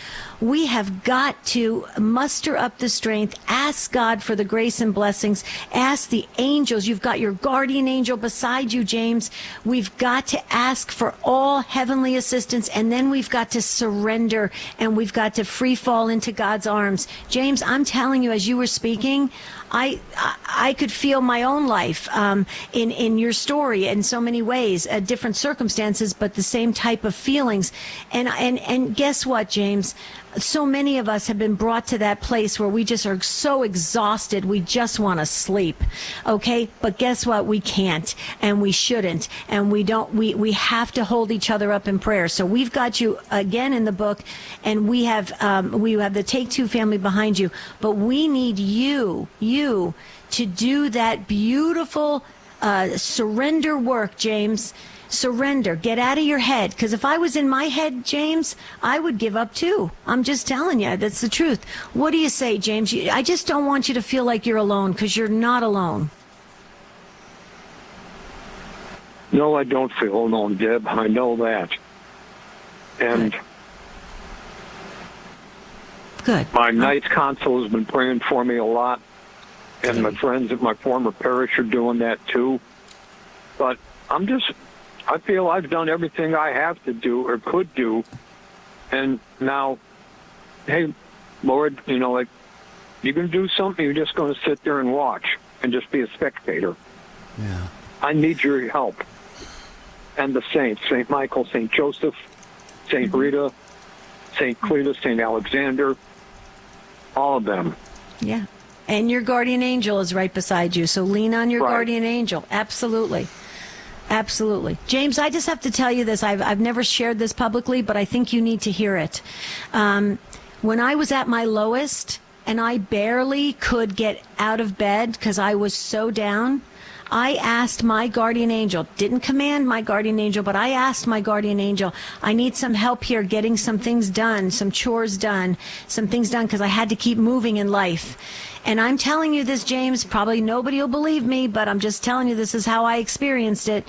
We have got to muster up the strength, ask God for the grace and blessings, ask the angels. You've got your guardian angel beside you, James. We've got to ask for all heavenly assistance, and then we've got to surrender, and we've got to free fall into God's arms. James, I'm telling you, as you were speaking, I, I I could feel my own life um, in in your story in so many ways, uh, different circumstances, but the same type of feelings. And and and guess what, James? So many of us have been brought to that place where we just are so exhausted, we just want to sleep. Okay, but guess what? We can't, and we shouldn't, and we don't. We we have to hold each other up in prayer. So we've got you again in the book, and we have um, we have the Take Two family behind you. But we need you, you, to do that beautiful uh, surrender work, James. Surrender. Get out of your head. Because if I was in my head, James, I would give up too. I'm just telling you. That's the truth. What do you say, James? I just don't want you to feel like you're alone, because you're not alone. No, I don't feel alone, Deb. I know that. And Good. my Knights Council has been praying for me a lot. And my friends at my former parish are doing that too. But I'm just... I feel I've done everything I have to do or could do. And now, hey, Lord, you know, like, you're going to do something, you're just going to sit there and watch and just be a spectator. Yeah. I need your help. And the saints, Saint Michael, Saint Joseph, Saint Rita, Saint Cletus, Saint Alexander, all of them. Yeah. And your guardian angel is right beside you. So lean on your Right. guardian angel. Absolutely. Absolutely. James, I just have to tell you this. I've, I've never shared this publicly, but I think you need to hear it. Um, when I was at my lowest and I barely could get out of bed because I was so down, I asked my guardian angel, didn't command my guardian angel, but I asked my guardian angel, I need some help here getting some things done, some chores done, some things done, because I had to keep moving in life. And I'm telling you this, James, probably nobody will believe me, but I'm just telling you this is how I experienced it.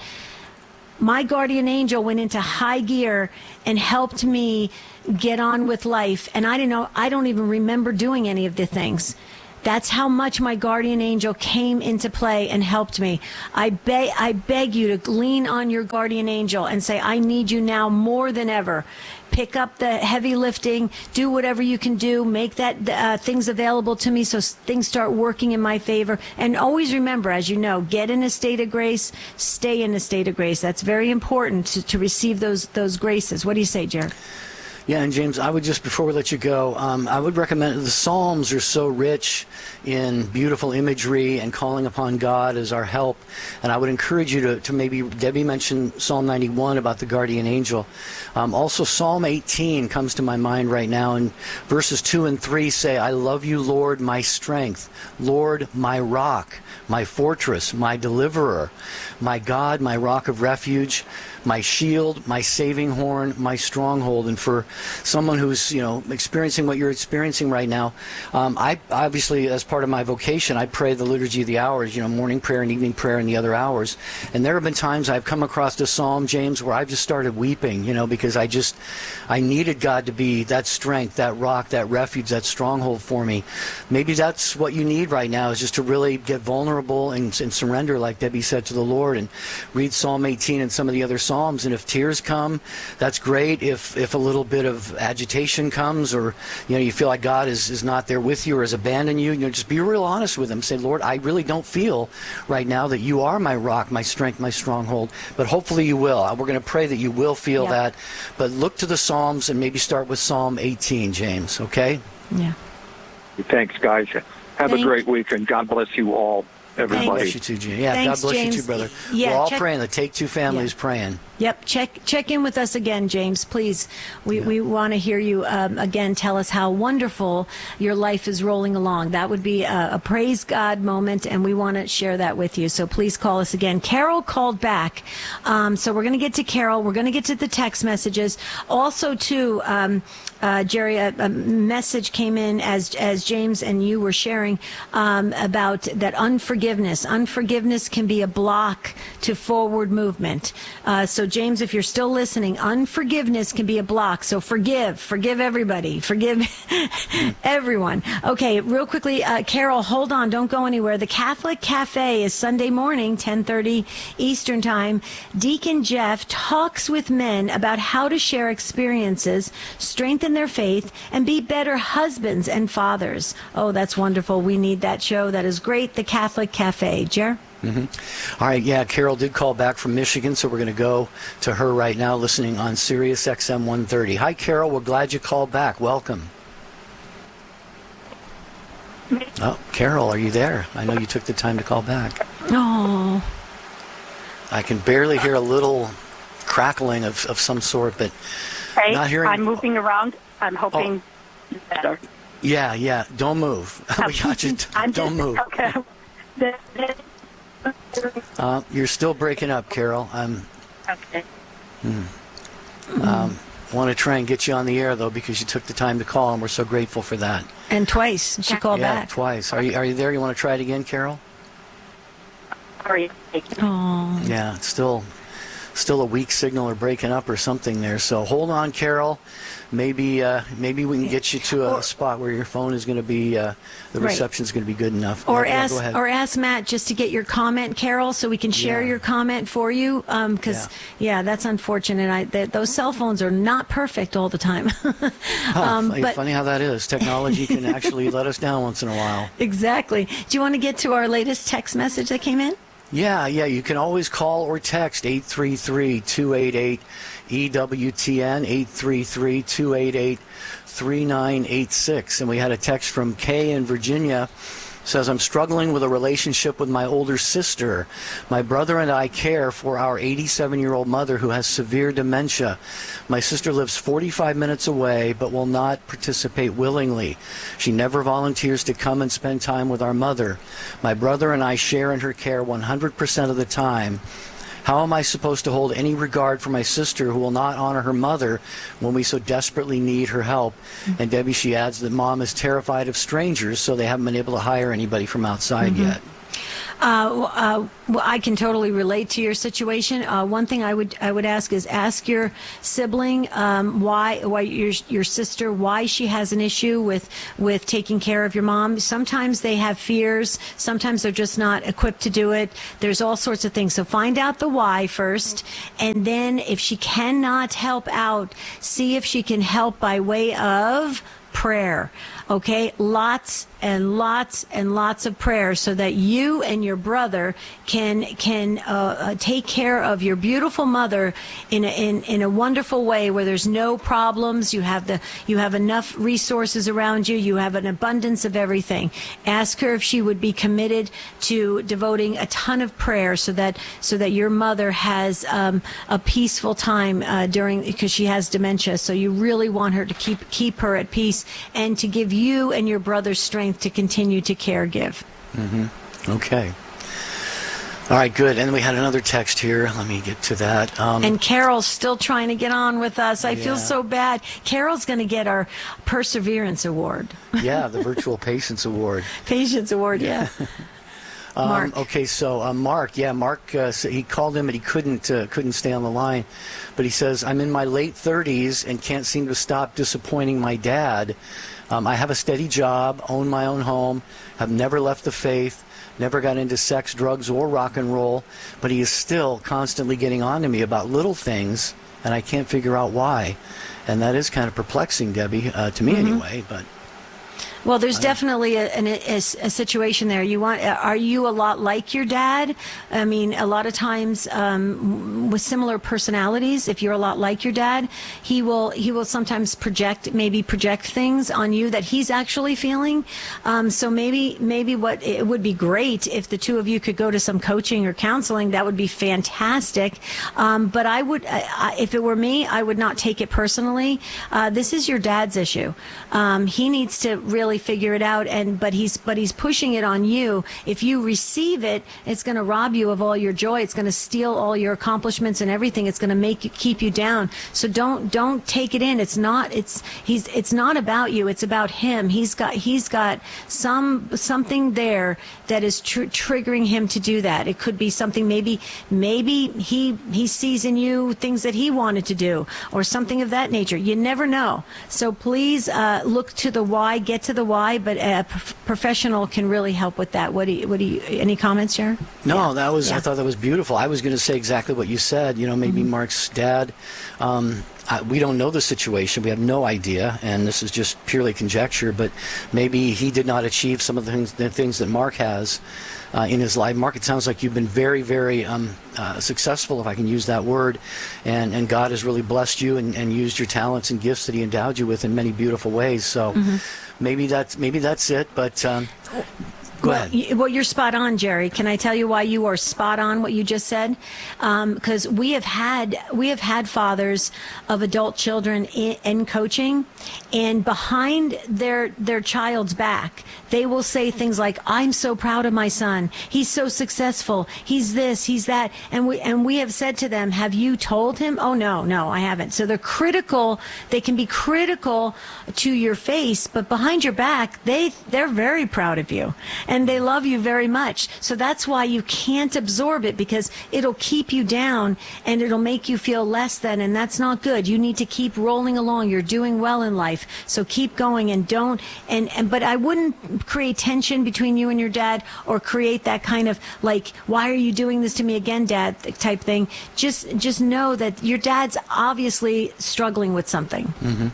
My guardian angel went into high gear and helped me get on with life. And I didn't know, I don't even remember doing any of the things. That's how much my guardian angel came into play and helped me. I beg, I beg you to lean on your guardian angel and say, I need you now more than ever. Pick up the heavy lifting, do whatever you can do, make that uh, things available to me so things start working in my favor. And always remember, as you know, get in a state of grace, stay in a state of grace. That's very important to, to receive those those graces. What do you say, Jared? Yeah, and James, I would just, before we let you go, um, I would recommend, the Psalms are so rich in beautiful imagery and calling upon God as our help. And I would encourage you to, to maybe, Debbie mentioned Psalm ninety-one about the guardian angel. Um, also, Psalm eighteen comes to my mind right now, and verses two and three say, I love you, Lord, my strength, Lord, my rock, my fortress, my deliverer, my God, my rock of refuge, my shield, my saving horn, my stronghold. And for someone who's, you know, experiencing what you're experiencing right now, um, I obviously, as part of my vocation, I pray the Liturgy of the Hours, you know, morning prayer and evening prayer and the other hours. And there have been times I've come across a psalm, James, where I've just started weeping, you know, because I just, I needed God to be that strength, that rock, that refuge, that stronghold for me. Maybe that's what you need right now, is just to really get vulnerable and, and surrender, like Debbie said, to the Lord, and read Psalm eighteen and some of the other Psalms. And if tears come, that's great. If if a little bit of agitation comes, or you know, you feel like God is, is not there with you or has abandoned you, you know, just be real honest with him. Say, Lord, I really don't feel right now that you are my rock, my strength, my stronghold. But hopefully you will. We're going to pray that you will feel Yep. that. But look to the Psalms and maybe start with Psalm eighteen, James, okay? Yeah. Thanks, guys. Have Thank- a great week, and God bless you all, God everybody. bless you too, James. Yeah, Thanks, God bless James. you too, brother. Yeah, We're all check- praying. The Take Two family Yeah. is praying. Yep. Check check in with us again, James, please. We we want to hear you um, again. Tell us how wonderful your life is rolling along. That would be a, a praise God moment, and we want to share that with you. So please call us again. Carol called back, um, so we're going to get to Carol. We're going to get to the text messages. Also, too, um, uh, Jerry, a, a message came in as as James and you were sharing um, about that unforgiveness. unforgiveness. Unforgiveness can be a block to forward movement. Uh, so, James, if you're still listening, unforgiveness can be a block. So forgive. Forgive everybody. Forgive everyone. Okay, real quickly, uh, Carol, hold on. Don't go anywhere. The Catholic Cafe is Sunday morning, ten thirty Eastern Time. Deacon Jeff talks with men about how to share experiences, strengthen their faith, and be better husbands and fathers. Oh, that's wonderful. We need that show. That is great. The Catholic Cafe. Jer? Mm-hmm. All right, yeah, Carol did call back from Michigan, so we're going to go to her right now, listening on Sirius X M one thirty. Hi, Carol. We're glad you called back. Welcome. Oh, Carol, are you there? I know you took the time to call back. Oh. I can barely hear a little crackling of, of some sort, but Hey, not hearing. I'm moving around. I'm hoping better. Yeah, yeah. Don't move. We got you. I'm Don't just, move. Okay. Uh, you're still breaking up, Carol. I'm. Okay. Hmm. Um, want to try and get you on the air though, because you took the time to call, and we're so grateful for that. And twice she called yeah, back. twice. Are you Are you there? You want to try it again, Carol? Sorry. Oh. Yeah, it's still, still a weak signal or breaking up or something there. So hold on, Carol. Maybe, uh, maybe we can get you to a or, spot where your phone is going to be, uh, the right. reception's going to be good enough. Or yeah, ask, yeah, or ask Matt just to get your comment, Carol, so we can share Yeah. your comment for you. Um, because yeah. yeah, that's unfortunate. I that those cell phones are not perfect all the time. um, huh, but funny how that is. Technology can actually let us down once in a while. Exactly. Do you want to get to our latest text message that came in? Yeah, yeah. You can always call or text eight three three, two eight eight, E W T N, eight three three, two eight eight, three nine eight six. And we had a text from Kay in Virginia. Says, I'm struggling with a relationship with my older sister. My brother and I care for our eighty-seven-year-old mother who has severe dementia. My sister lives forty-five minutes away but will not participate willingly. She never volunteers to come and spend time with our mother. My brother and I share in her care one hundred percent of the time. How am I supposed to hold any regard for my sister who will not honor her mother when we so desperately need her help? And Debbie, she adds that mom is terrified of strangers, so they haven't been able to hire anybody from outside Mm-hmm. yet. Uh, uh, well, I can totally relate to your situation. Uh, one thing I would I would ask is ask your sibling um, why why your your sister why she has an issue with with taking care of your mom. Sometimes they have fears. Sometimes they're just not equipped to do it. There's all sorts of things. So find out the why first, and then if she cannot help out, see if she can help by way of prayer. Okay, lots and lots and lots of prayer so that you and your brother can can uh, uh, take care of your beautiful mother in a, in in a wonderful way where there's no problems. You have the you have enough resources around you. You have an abundance of everything. Ask her if she would be committed to devoting a ton of prayer so that so that your mother has um, a peaceful time uh, during because she has dementia. So you really want her to keep keep her at peace and to give you and your brother strength to continue to care give. Mm-hmm. Okay. All right, good. And we had another text here. Let me get to that. Um, and Carol's still trying to get on with us. I Yeah. feel so bad. Carol's going to get our Perseverance Award. yeah, the Virtual Patience Award. Patience Award, yeah. Um, Mark. Okay, so uh, Mark, yeah, Mark, uh, so he called him, but he couldn't uh, couldn't stay on the line. But he says, I'm in my late thirties and can't seem to stop disappointing my dad. Um, I have a steady job, own my own home, have never left the faith, never got into sex, drugs, or rock and roll, but he is still constantly getting on to me about little things, and I can't figure out why. And that is kind of perplexing, Debbie, uh, to me Mm-hmm. anyway, but... Well, there's definitely a, an, a, a situation there. You want? Are you a lot like your dad? I mean, a lot of times um, with similar personalities, if you're a lot like your dad, he will he will sometimes project maybe project things on you that he's actually feeling. Um, so maybe maybe what it would be great if the two of you could go to some coaching or counseling. That would be fantastic. Um, but I would, I, if it were me, I would not take it personally. Uh, this is your dad's issue. Um, he needs to really really figure it out. And but he's but he's pushing it on you. If you receive it, it's going to rob you of all your joy. It's going to steal all your accomplishments and everything. It's going to make you keep you down. So don't don't take it in. It's not it's he's it's not about you. It's about him. He's got he's got some something there that is tr- triggering him to do that. It could be something maybe maybe he he sees in you things that he wanted to do or something of that nature. You never know. So please uh, look to the why, get to the why, but a p- professional can really help with that. What do you, what do you, any comments, Jared? No, Yeah. that was, Yeah. I thought that was beautiful. I was going to say exactly what you said. You know, maybe Mm-hmm. Mark's dad, um, I, we don't know the situation. We have no idea, and this is just purely conjecture, but maybe he did not achieve some of the things, the things that Mark has uh, in his life. Mark, it sounds like you've been very, very um, uh, successful, if I can use that word, and, and God has really blessed you and, and used your talents and gifts that he endowed you with in many beautiful ways. So Mhm. maybe that's, maybe that's it, but... Um, Go well, ahead. y- well, you're spot on, Jerry. Can I tell you why you are spot on what you just said? Because we have had we have had fathers of adult children in, in coaching, and behind their their child's back, they will say things like, "I'm so proud of my son. He's so successful. He's this. He's that." And we and we have said to them, "Have you told him?" "Oh no, no, I haven't." So they're critical. They can be critical to your face, but behind your back, they they're very proud of you. And they love you very much. So that's why you can't absorb it, because it'll keep you down and it'll make you feel less than, and that's not good. You need to keep rolling along. You're doing well in life. So keep going and don't, and, and but I wouldn't create tension between you and your dad or create that kind of like, why are you doing this to me again, Dad, type thing. Just, just know that your dad's obviously struggling with something. Mm-hmm.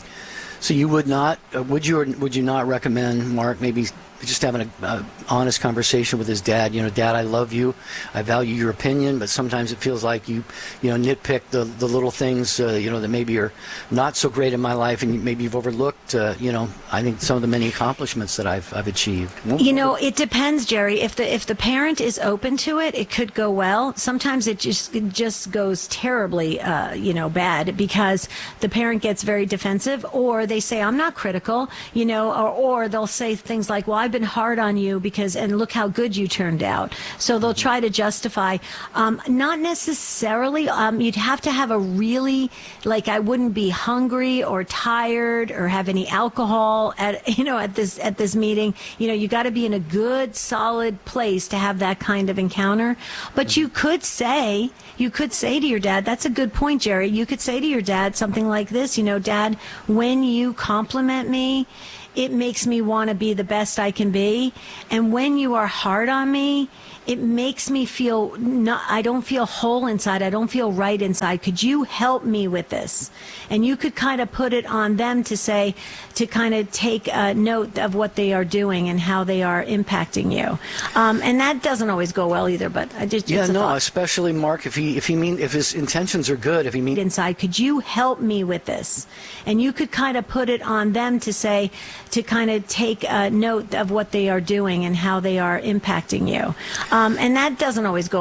So you would not, uh, would you or would you not recommend Mark maybe just having a uh, honest conversation with his dad? You know, Dad, I love you. I value your opinion, but sometimes it feels like you, you know, nitpick the the little things, uh, you know, that maybe are not so great in my life, and maybe you've overlooked, uh, you know, I think some of the many accomplishments that I've I've achieved. You know, it depends, Jerry. If the if the parent is open to it, it could go well. Sometimes it just it just goes terribly, uh, you know, bad, because the parent gets very defensive, or they say, "I'm not critical," you know, or or they'll say things like, "Well, I've been hard on you because, and look how good you turned out." So they'll try to justify. Um, not necessarily. Um, you'd have to have a really, like, I wouldn't be hungry or tired or have any alcohol at, you know, at this at this meeting. You know, you got to be in a good, solid place to have that kind of encounter. But you could say, you could say to your dad, that's a good point, Jerry. You could say to your dad something like this, you know, "Dad, when you compliment me, it makes me want to be the best I can be. And when you are hard on me, it makes me feel not, I don't feel whole inside. I don't feel right inside. Could you help me with this?" And you could kind of put it on them to say, to kind of take a note of what they are doing and how they are impacting you. Um, and that doesn't always go well either, but I just, Yeah, it's a no, thought. especially Mark, if he if he mean if his intentions are good, if he mean inside, could you help me with this? And you could kind of put it on them to say, to kind of take a note of what they are doing and how they are impacting you. Um, and that doesn't always go